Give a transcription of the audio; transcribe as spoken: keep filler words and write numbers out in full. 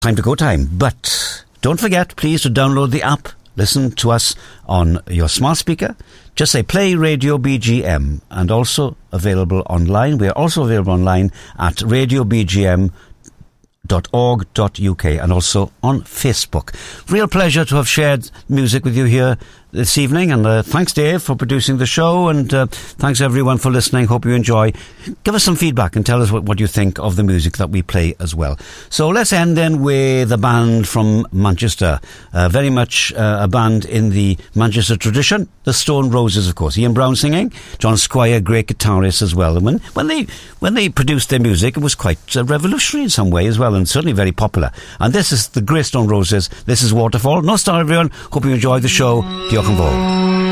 Time to go time. But don't forget, please, to download the app. Listen to us on your smart speaker. Just say Play Radio B G M, and also available online. We are also available online at radio b g m dot org dot u k and also on Facebook. Real pleasure to have shared music with you here this evening, and uh, thanks Dave for producing the show, and uh, thanks everyone for listening. Hope you enjoy. Give us some feedback and tell us what, what you think of the music that we play as well. So let's end then with a band from Manchester, uh, very much uh, a band in the Manchester tradition, the Stone Roses, of course. Ian Brown singing, John Squire, great guitarist as well. And when, when they when they produced their music, it was quite uh, revolutionary in some way as well, and certainly very popular. And this is the Great Stone Roses. This is Waterfall. No star, everyone. Hope you enjoyed the show. Diolch yn fawr.